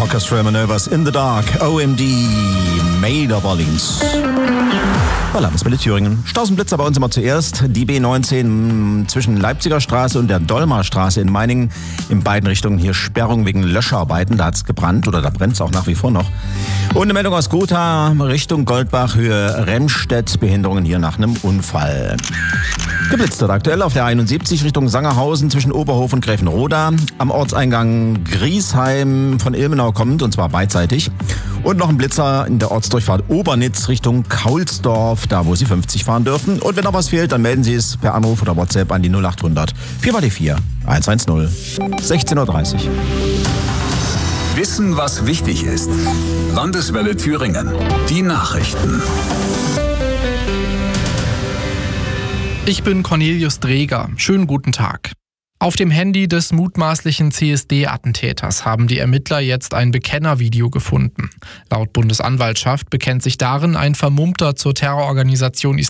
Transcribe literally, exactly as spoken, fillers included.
Orchestra Maneuvers in the Dark, O M D, Made of Orleans. Bei Landeswelle Thüringen. Stausenblitzer bei uns immer zuerst. Die B neunzehn zwischen Leipziger Straße und der Dolmarstraße in Meiningen. In beiden Richtungen hier Sperrung wegen Löscharbeiten. Da hat es gebrannt oder da brennt es auch nach wie vor noch. Und eine Meldung aus Gotha Richtung Goldbach, Höhe Remstedt. Behinderungen hier nach einem Unfall. Geblitzt wird aktuell auf der einundsiebzig Richtung Sangerhausen zwischen Oberhof und Gräfenroda. Am Ortseingang Griesheim von Ilmenau kommt, und zwar beidseitig. Und noch ein Blitzer in der Ortsdurchfahrt Obernitz Richtung Kaulsdorf, da wo Sie fünfzig fahren dürfen. Und wenn noch was fehlt, dann melden Sie es per Anruf oder WhatsApp an die null achthundert vier mal die vier eins eins null. sechzehn Uhr dreißig. Wissen, was wichtig ist. Landeswelle Thüringen. Die Nachrichten. Ich bin Cornelius Dreger. Schönen guten Tag. Auf dem Handy des mutmaßlichen C S D-Attentäters haben die Ermittler jetzt ein Bekennervideo gefunden. Laut Bundesanwaltschaft bekennt sich darin ein Vermummter zur Terrororganisation